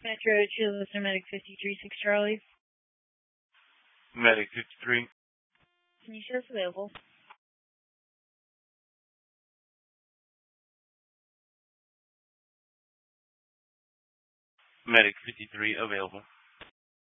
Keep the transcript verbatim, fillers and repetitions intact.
Metro two, listen, Medic fifty-three, six Charlie. Medic fifty-three. Can you show us available? Medic fifty-three available.